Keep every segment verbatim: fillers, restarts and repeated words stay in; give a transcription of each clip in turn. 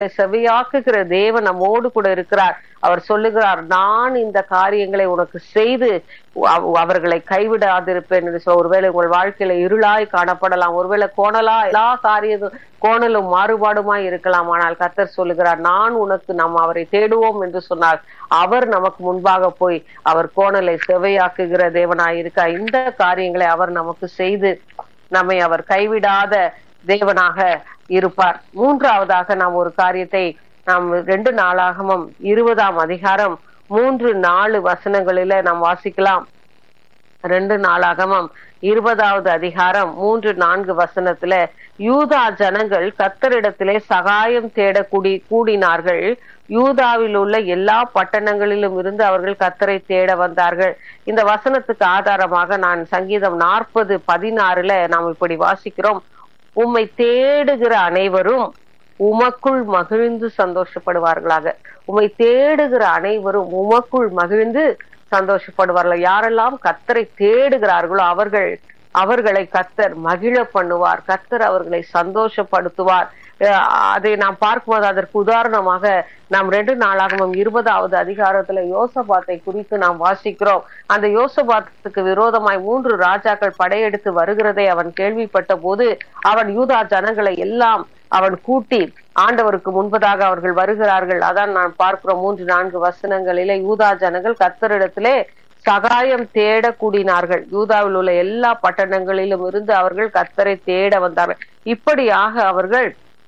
செவியாக்குகிற தேவன் நம்மோடு கூட இருக்கிறார். அவர் சொல்லுகிறார், நான் இந்த காரியங்களை உனக்கு செய்து அவர்களை கைவிடாதிருப்பேன் என்று சொல்ல. ஒருவேளை உங்கள் வாழ்க்கையில இருளாய் காணப்படலாம், ஒருவேளை கோணலா எல்லா காரியம் கோணலும் மாறுபாடுமாய் இருக்கலாம். ஆனால் கர்த்தர் சொல்லுகிறார், நான் உனக்கு நாம் அவரை தேடுவோம் என்று சொன்னார். அவர் நமக்கு முன்பாக போய் அவர் கோணலை செவையாக்குகிற தேவனாய் இருக்க இந்த காரியங்களை அவர் நமக்கு செய்து நம்மை அவர் கைவிடாத தேவனாக இருப்பார். மூன்றாவதாக நாம் ஒரு காரியத்தை நாம் ரெண்டு நாளாகமும் இருபதாம் அதிகாரம் மூன்று நாலு வசனங்களில நாம் வாசிக்கலாம். ரெண்டு நாளாகமும் இருபதாவது அதிகாரம் மூன்று நான்கு வசனத்துல, யூதா ஜனங்கள் கர்த்தரிடத்திலே சகாயம் தேட கூடி கூடினார்கள். யூதாவில் உள்ள எல்லா பட்டணங்களிலும் இருந்து அவர்கள் கர்த்தரை தேட வந்தார்கள். இந்த வசனத்துக்கு ஆதாரமாக நான் சங்கீதம் நாற்பது பதினாறுல நாம் இப்படி வாசிக்கிறோம், உம்மை தேடுகிற அனைவரும் உமக்குள் மகிழ்ந்து சந்தோஷப்படுவார்களாக. உம்மை தேடுகிற அனைவரும் உமக்குள் மகிழ்ந்து சந்தோஷப்படுவார்கள். யாரெல்லாம் கர்த்தரை தேடுகிறார்களோ அவர்கள் அவர்களை கர்த்தர் மகிழ பண்ணுவார், கர்த்தர் அவர்களை சந்தோஷப்படுத்துவார். அதை நாம் பார்க்கும்போது அதற்கு உதாரணமாக நாம் ரெண்டு நாளாகவும் இருபதாவது அதிகாரத்துல யோசபாத்தை குறித்து நாம் வாசிக்கிறோம். அந்த யோசபாத்துக்கு விரோதமாய் மூன்று ராஜாக்கள் படையெடுத்து வருகிறதை அவன் கேள்விப்பட்ட போது அவன் யூதா ஜனங்களை எல்லாம் அவன் கூட்டி ஆண்டவருக்கு முன்பதாக அவர்கள் வருகிறார்கள். அதான் நான் பார்க்கிறோம் மூன்று நான்கு வசனங்களிலே, யூதா ஜனங்கள் கர்த்தரிடத்திலே சகாயம் தேட கூடினார்கள். யூதாவில் உள்ள எல்லா பட்டணங்களிலும் இருந்து அவர்கள் கர்த்தரை தேட வந்தார்கள். இப்படியாக அவர்கள்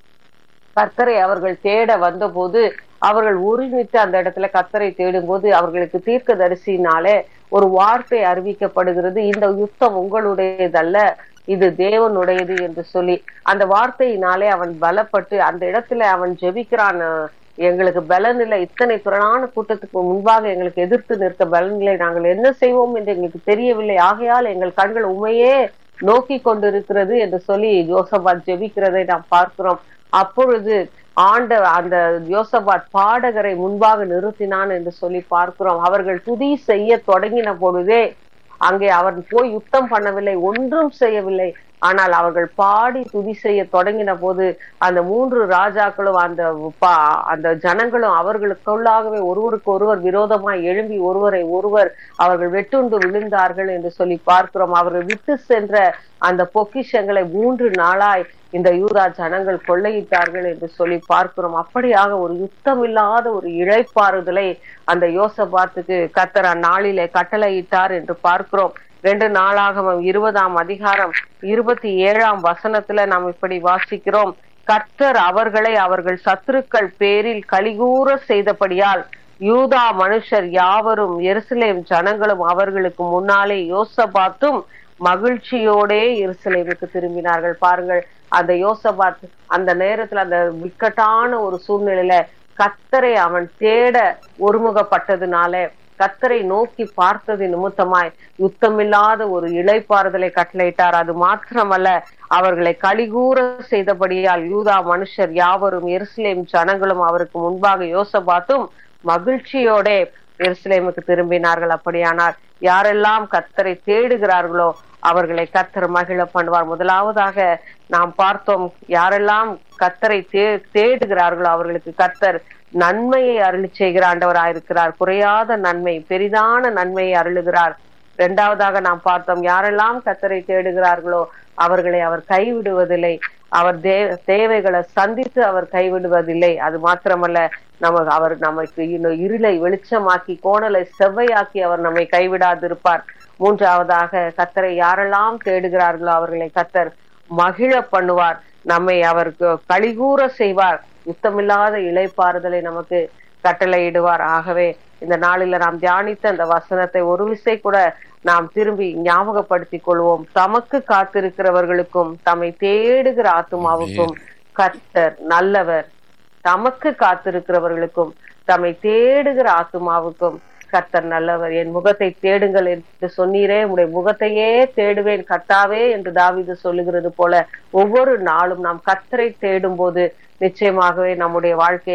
கர்த்தரை அவர்கள் தேட வந்த போது அவர்கள் ஒருமித்து அந்த இடத்துல கர்த்தரை தேடும் போது அவர்களுக்கு தீர்க்க தரிசினாலே ஒரு வார்த்தை அறிவிக்கப்படுகிறது, இந்த யுத்தம் உங்களுடையதல்ல, இது தேவனுடையது என்று சொல்லி. அந்த வார்த்தையினாலே அவன் பலப்பட்டு அந்த இடத்துல அவன் ஜெபிக்கிறான், எங்களுக்கு பலன் இல்லை, இத்தனை திரளான கூட்டத்துக்கு முன்பாக எங்களுக்கு எதிர்த்து நிற்க பலன் இல்லை, நாங்கள் என்ன செய்வோம் என்று எங்களுக்கு தெரியவில்லை, ஆகையால் எங்கள் கண்கள் உண்மையே நோக்கி கொண்டிருக்கிறது என்று சொல்லி யோசபாத் ஜெபிக்கிறதை நாம் பார்க்கிறோம். அப்பொழுது ஆண்ட அந்த யோசபாத் பாடகரை முன்பாக நிறுத்தினான் என்று சொல்லி பார்க்கிறோம். அவர்கள் துதி செய்ய தொடங்கின பொழுதே அங்கே அவன் போய் யுத்தம் பண்ணவில்லை, ஒன்றும் செய்யவில்லை. ஆனால் அவர்கள் பாடி துதி செய்ய தொடங்கின போது அந்த மூன்று ராஜாக்களும் அந்த அந்த ஜனங்களும் அவர்களுக்குள்ளாகவே ஒருவருக்கு ஒருவர் விரோதமாய் எழும்பி ஒருவரை ஒருவர் அவர்கள் வெட்டுண்டு விழுந்தார்கள் என்று சொல்லி பார்க்கிறோம். அவர்கள் விட்டு சென்ற அந்த பொக்கிஷங்களை மூன்று நாளாய் இந்த யூதா ஜனங்கள் கொள்ளையிட்டார்கள் என்று சொல்லி பார்க்கிறோம். அப்படியாக ஒரு யுத்தம் இல்லாத ஒரு இழைப்பாறுதலை அந்த யோசபாத்துக்கு கர்த்தர் அந்நாளிலே கட்டளையிட்டார் என்று பார்க்கிறோம். ரெண்டு நாளாகவும் இருபதாம் அதிகாரம் இருபத்தி ஏழாம் வசனத்துல நாம் இப்படி வாசிக்கிறோம், கர்த்தர் அவர்களை அவர்கள் சத்துருக்கள் பேரில் கலிகூற செய்தபடியால் யூதா மனுஷர் யாவரும் எருசலேம் ஜனங்களும் அவர்களுக்கு முன்னாலே யோசபாத்தும் மகிழ்ச்சியோடே எருசலேமுக்கு திரும்பினார்கள். பாருங்கள், அந்த யோசபாத் அந்த நேரத்துல அந்த விக்கட்டான ஒரு சூழ்நிலையில கர்த்தரை அவன் தேட ஒருமுகப்பட்டதுனால, கர்த்தரை நோக்கி பார்த்தது நிமித்தமாய் யுத்தமில்லாத ஒரு இளைப்பாறுதலை கட்டளையிட்டார். அது மாத்திரமல்ல, அவர்களை கலிகூற செய்தபடியால் யூதா மனுஷர் யாவரும் எருசலேம் ஜனங்களும் அவருக்கு முன்பாக யோசபாத்தும் மகிழ்ச்சியோட எருசலேமுக்கு திரும்பினார்கள். அப்படியானால் யாரெல்லாம் கர்த்தரை தேடுகிறார்களோ அவர்களை கர்த்தர் மகிழ பண்ணுவார். முதலாவதாக நாம் பார்த்தோம், யாரெல்லாம் கர்த்தரை தே தேடுகிறார்களோ அவர்களுக்கு கர்த்தர் நன்மையை அருளி செய்கிற ஆண்டவராயிருக்கிறார். குறையாத நன்மை, பெரிதான நன்மையை அருளுகிறார். இரண்டாவதாக நாம் பார்த்தோம், யாரெல்லாம் கர்த்தரை தேடுகிறார்களோ அவர்களை அவர் கைவிடுவதில்லை, அவர் தே தேவைகளை சந்தித்து அவர் கைவிடுவதில்லை. அது மாத்திரமல்ல, நமக்கு அவர் நமக்கு இன்னும் இருளை வெளிச்சமாக்கி கோணலை செவ்வையாக்கி அவர் நம்மை கைவிடாதிருப்பார். மூன்றாவதாக, கர்த்தரை யாரெல்லாம் தேடுகிறார்களோ அவர்களை கர்த்தர் மகிழ பண்ணுவார், நம்மை அவருக்கு கலிகூற செய்வார், யுத்தமில்லாத இளைப்பாறுதலை நமக்கு கட்டளையிடுவார். ஆகவே இந்த நாளில நாம் தியானித்த அந்த வசனத்தை ஒரு விசை கூட நாம் திரும்பி ஞாபகப்படுத்திக் கொள்வோம். தமக்கு காத்திருக்கிறவர்களுக்கும் தம்மை தேடுகிற ஆத்துமாவுக்கும் கர்த்தர் நல்லவர். தமக்கு காத்திருக்கிறவர்களுக்கும் தம்மை தேடுகிற ஆத்துமாவுக்கும் கர்த்தர் நல்லவர். என் முகத்தை தேடுங்கள் என்று சொன்னீரே, உடைய முகத்தையே தேடுவேன் கர்த்தாவே என்று தாவீது சொல்லுகிறது போல ஒவ்வொரு நாளும் நாம் கர்த்தரை தேடும் போது நிச்சயமாகவே நம்முடைய வாழ்க்கையில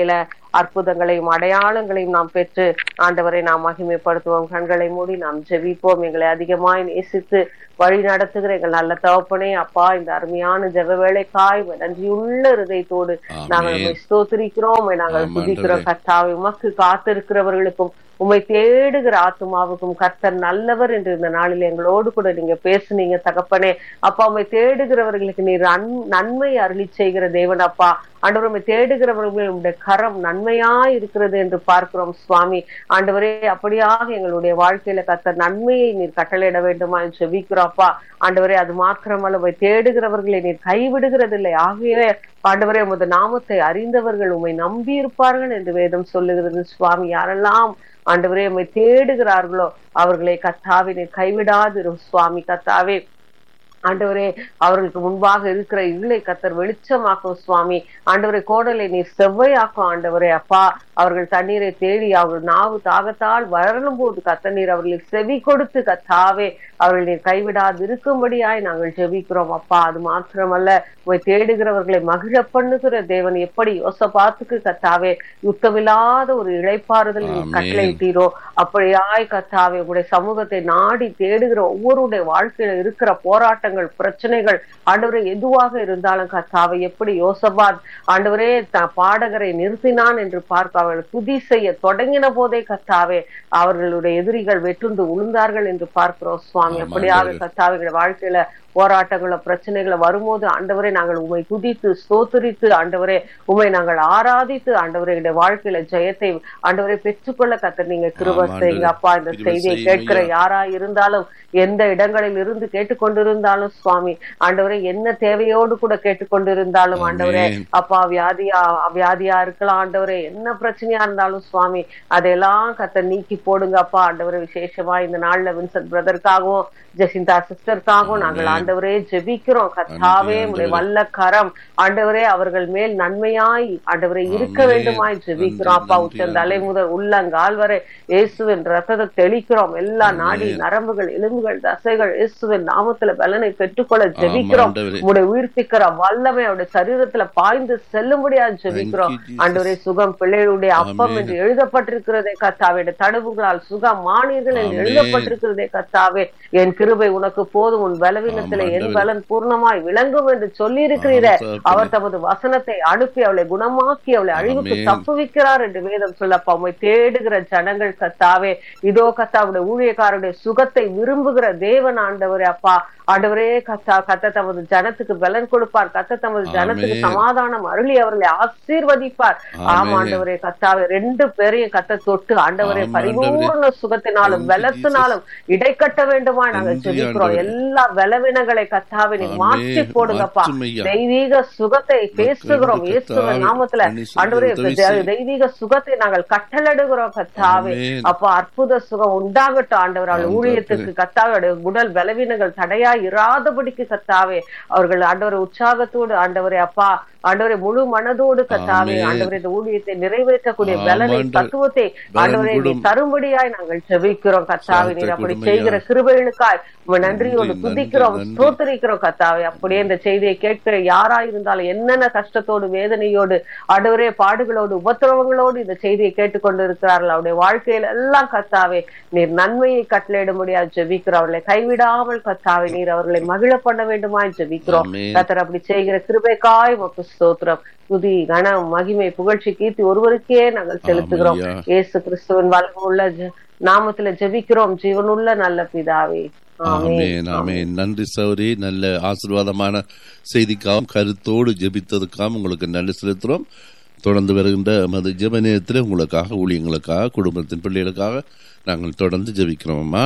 அற்புதங்களையும் அடையாளங்களையும் நாம் பெற்று ஆண்டவரை நாம் மகிமைப்படுத்துவோம். கண்களை மூடி நாம் ஜெபிப்போம். எங்களை அதிகமாய் நேசித்து வழி நடத்துகிற எங்கள் நல்ல தகப்பனே, அப்பா, இந்த அருமையான ஜெப வேளைக்காய் நன்றியுள்ள இருதயத்தோடு நாங்கள் ஸ்தோத்திரிக்கிறோம், நாங்கள் துதிக்கிறோம். கர்த்தாவே, உமக்கு காத்திருக்கிறவர்களுக்கும் உம்மை தேடுகிற ஆத்துமாவுக்கும் கர்த்தர் நல்லவர் என்று இந்த நாளில் எங்களோடு கூட நீங்க பேசுனீங்க தகப்பனே. அப்பா, உம்மை தேடுகிறவர்களுக்கு நீர் நன்மை அருளி செய்கிற தேவன். அப்பா ஆண்டவர், உம்மை தேடுகிறவர்கள் உடைய கரம் நன்மையா இருக்கிறது என்று பார்க்கிறோம் சுவாமி. ஆண்டவரே, அப்படியாக எங்களுடைய வாழ்க்கையில கர்த்தர் நன்மையை நீர் கட்டளையிட வேண்டுமா என்று ஜெபிக்கிறோம். அப்பா ஆண்டவரே, அது மாத்திரமல்ல, உம்மை தேடுகிறவர்களை நீர் கைவிடுகிறதில்லை. ஆகவே ஆண்டவரே, உமது நாமத்தை அறிந்தவர்கள் உம்மை நம்பி இருப்பார்கள் என்று வேதம் சொல்லுகிறது சுவாமி. யாரெல்லாம் ஆண்டவரே உம்மை தேடுகிறார்களோ அவர்களை கர்த்தாவே நீர் கைவிடாதிரு சுவாமி. கர்த்தாவே ஆண்டவரே, அவர்களுக்கு முன்பாக இருக்கிற இருளை கர்த்தர் வெளிச்சமாக்கும் சுவாமி. ஆண்டவரே, கோடலை நீர் செவ்வையாக்கும் ஆண்டவரே. அப்பா, அவர்கள் தண்ணீரை தேடி அவர்கள் நாவு தாகத்தால் வளரும் போது கர்த்தர் நீர் அவர்களுக்கு செவி கொடுத்து கர்த்தாவே அவர்கள் நீர் கைவிடாது இருக்கும்படியாய் நாங்கள் ஜெபிக்கிறோம். அப்பா, அது மாத்திரமல்ல, உம்மை தேடுகிறவர்களை மகிழ பண்ணுகிற தேவன் எப்படி யோசபாத்துக்கு கர்த்தாவே யுத்தமில்லாத ஒரு இளைப்பாறுதல் நீர் கட்டளையிட்டீரோ அப்படியாய் கர்த்தாவே உங்களுடைய சமூகத்தை நாடி தேடுகிற ஒவ்வொருடைய வாழ்க்கையில இருக்கிற போராட்டம் பிரச்சனைகள் ஆண்டவரே எதுவாக இருந்தாலும் கர்த்தாவே, எப்படி யோசபாத் ஆண்டவரே பாடகரை நிறுத்தினான் என்று பார்க்க அவர்கள் துதி செய்ய தொடங்கின போதே கர்த்தாவே அவர்களுடைய எதிரிகள் வெற்றுண்டு உளுந்தார்கள் என்று பார்க்கிறோம் சுவாமி. அப்படியாக கர்த்தாவே வாழ்க்கையில போராட்டங்கள பிரச்சனைகளை வரும்போது ஆண்டவரே நாங்கள் உம்மை துதித்து ஸ்தோத்திரித்து ஆண்டவரே உம்மை நாங்கள் ஆராதித்து ஆண்டவரே எங்களுடைய வாழ்க்கையில ஜெயத்தை ஆண்டவரை பெற்றுக்கொள்ள கர்த்தர் நீங்க கிருபை செய்யுங்க. அப்பா, இந்த செய்தியை கேட்கிற யாரா இருந்தாலும் எந்த இடங்களில் இருந்து கேட்டுக்கொண்டிருந்தாலும் சுவாமி ஆண்டவரே, என்ன தேவையோடு கூட கேட்டுக்கொண்டிருந்தாலும் ஆண்டவரே அப்பா, வியாதியா வியாதியா இருக்கலாம் ஆண்டவரே, என்ன பிரச்சனையா இருந்தாலும் சுவாமி அதையெல்லாம் கர்த்தர் நீக்கி போடுங்க. அப்பா ஆண்டவரே, விசேஷமா இந்த நாள்ல வின்சென்ட் பிரதருக்காகவும் ஜெசிந்தா சிஸ்டருக்காகவும் நாங்கள் ஆண்டவரே ஜெபிக்கிறோம். கர்த்தாவே உம்முடைய வல்ல கரம் ஆண்டவரே அவர்கள் மேல் நன்மையாய் ஆண்டவரே இருக்க வேண்டுமாய் ஜெபிக்கிறோம். அப்பா, உச்சந்தலை முதல் உள்ளங்கால் வரை இயேசுவின் ரத்தத்தை தெளிக்கிறோம். எல்லா நாடி நரம்புகள் எலும்புகள் தசைகள் இயேசுவின் நாமத்துல பலனை பெற்றுக்கொள்ள ஜெபிக்கிறோம். உங்களுடைய உயிர்ப்பிக்கிற வல்லமை அவருடைய சரீரத்துல பாய்ந்து செல்லும்படியா ஜெபிக்கிறோம். ஆண்டவரே, சுகம் பிள்ளைகளுடைய அப்பம் என்று எழுதப்பட்டிருக்கிறதே கர்த்தாவே, தடுப்புகளால் சுகம் மானீர்கள் என்று எழுதப்பட்டிருக்கிறதே கர்த்தாவே, என் கிருபை உனக்கு போதும், உன் பலவீனத்திலே என் பலன் பூர்ணமாய் விளங்கும் என்று சொல்லி இருக்கிறீரே. அவர் தமது வசனத்தை அனுப்பி அவளை குணமாக்கி அவளை அழிவுக்கு தப்புவிக்கிறார் என்று வேதம் சொல்லப்பா. உம்மை தேடுகிற ஜனங்கள் கர்த்தாவே இதோ கர்த்தாவுடைய ஊழியக்காரருடைய சுகத்தை விரும்புகிற தேவன் ஆண்டவரே. அப்பா ஆண்டவரே, கத்தா கத்த தமது ஜனத்துக்கு பலன் கொடுப்பார். கத்த தமது ஜனத்துக்கு சமாதானம் அருளி அவர்களை ஆசீர்வதிப்பார். ஆம் ஆண்டவரே, கத்தாவே ரெண்டு பேரையும் கத்த தொட்டு ஆண்டவரே பரிபூர்ண சுகத்தினாலும் பலத்தினாலும் இடைக்கட்ட வேண்டுமா நாங்கள் ஜெபிக்கிறோம். எல்லா பலவீனங்களை கத்தாவே நீ மாற்றி போடுங்கப்பா. தெய்வீக சுகத்தை பேசுகிறோம் இயேசுவின் நாமத்துல ஆண்டவரே. தெய்வீக சுகத்தை நாங்கள் கட்டளையிடுகிறோம் கத்தாவே. அப்பா, அற்புத சுகம் உண்டாகட்டும் ஆண்டவர். அவள் ஊழியத்துக்கு கத்தாவே உடல் பலவீனங்கள் தடையா இராதபடிக்கு கத்தாவே அவர்கள் ஆண்டவரை உற்சாகத்தோடு ஆண்டவரே அப்பா ஆண்டவரை முழு மனதோடு கத்தாவே ஆண்டவரை இந்த ஊழியத்தை நிறைவேற்றக்கூடிய பலனை தத்துவத்தை ஆண்டவரை தரும்படியாய் நாங்கள் ஜெபிக்கிறோம் கத்தாவே. நீர் அப்படி செய்கிற கிருபைகளுக்காய் நன்றியோடு துதிக்கிறோம் ஸ்தோத்திரிக்கிறோம் கத்தாவே. அப்படியே இந்த செய்தியை கேட்கிற யாரா இருந்தாலும் என்னென்ன கஷ்டத்தோடு வேதனையோடு ஆண்டவரே பாடுகளோடு உபத்திரவங்களோடு இந்த செய்தியை கேட்டுக்கொண்டு இருக்கிறார்கள் அவருடைய வாழ்க்கையில எல்லாம் கத்தாவே நீர் நன்மையை கட்டளையிட முடியாது ஜெபிக்கிறோம். அவர்களை கைவிடாமல் கத்தாவே நீர் அவர்களை மகிழ பண்ண வேண்டுமா ஜெபிக்கிறோம் கத்தர். அப்படி செய்கிற கிருபைக்காய் உமக்கு ஸ்தோத்திரம். துதி கனம் மகிமை புகழ்ச்சி கீர்த்தி ஒருவருக்கே நாங்கள் செலுத்துகிறோம். இயேசு கிறிஸ்துவின் வல்லமையுள்ள நாமத்துல ஜெபிக்கிறோம் ஜீவனுள்ள நல்ல பிதாவே. ஆமென் ஆமென். நன்றி சௌரி. நல்ல ஆசீர்வாதமான செய்திக்காகவும் கருத்தோடு ஜெபித்ததுக்காகவும் உங்களுக்கு நன்றி செலுத்துறோம். தொடர்ந்து வருகின்ற மது ஜெப நேரத்தில் உங்களுக்காக ஊழியங்களுக்காக குடும்பத்தின் பிள்ளைகளுக்காக நாங்கள் தொடர்ந்து ஜெபிக்கிறோம். அம்மா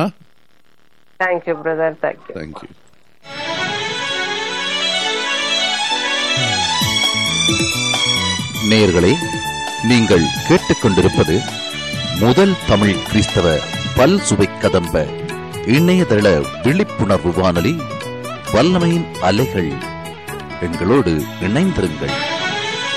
தேங்க்யூ பிரதர். Thank you thank you. நேயர்களே, நீங்கள் கேட்டுக்கொண்டிருப்பது முதல் தமிழ் கிறிஸ்தவ பல் சுவை கதம்ப இணையதள விழிப்புணர்வு வானொலி வல்லமையின் அலைகள். எங்களோடு இணைந்திருங்கள்.